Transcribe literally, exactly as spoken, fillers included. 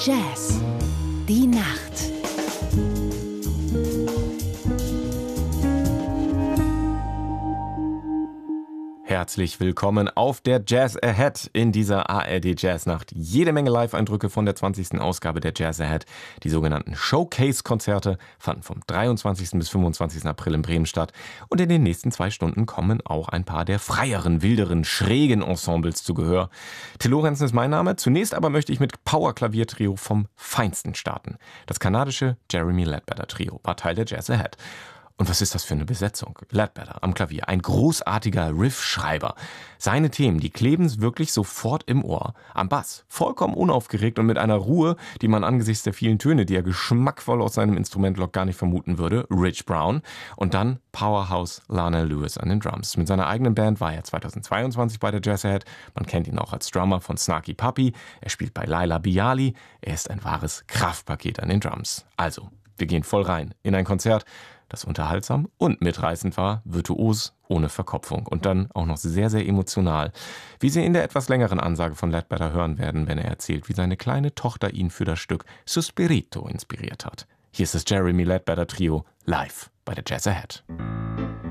Jazz. Die Nacht. Herzlich willkommen auf der Jazz Ahead in dieser A R D Jazznacht. Jede Menge Live-Eindrücke von der zwanzigsten Ausgabe der Jazz Ahead. Die sogenannten Showcase-Konzerte fanden vom dreiundzwanzigsten bis fünfundzwanzigsten April in Bremen statt. Und in den nächsten zwei Stunden kommen auch ein paar der freieren, wilderen, schrägen Ensembles zu Gehör. Till Lorenzen ist mein Name. Zunächst aber möchte ich mit Power-Klavier-Trio vom Feinsten starten. Das kanadische Jeremy Ledbetter Trio war Teil der Jazz Ahead. Und was ist das für eine Besetzung? Ledbetter am Klavier, ein großartiger Riffschreiber. Seine Themen, die kleben wirklich sofort im Ohr. Am Bass, vollkommen unaufgeregt und mit einer Ruhe, die man angesichts der vielen Töne, die er geschmackvoll aus seinem Instrument lockt, gar nicht vermuten würde. Rich Brown. Und dann Powerhouse Lionel Lewis an den Drums. Mit seiner eigenen Band war er zweitausendzweiundzwanzig bei der Jazz Ahead. Man kennt ihn auch als Drummer von Snarky Puppy. Er spielt bei Laila Bialy. Er ist ein wahres Kraftpaket an den Drums. Also, wir gehen voll rein in ein Konzert, das unterhaltsam und mitreißend war, virtuos, ohne Verkopfung und dann auch noch sehr, sehr emotional. Wie Sie in der etwas längeren Ansage von Ledbetter hören werden, wenn er erzählt, wie seine kleine Tochter ihn für das Stück Suspirito inspiriert hat. Hier ist das Jeremy Ledbetter Trio live bei der Jazz Ahead.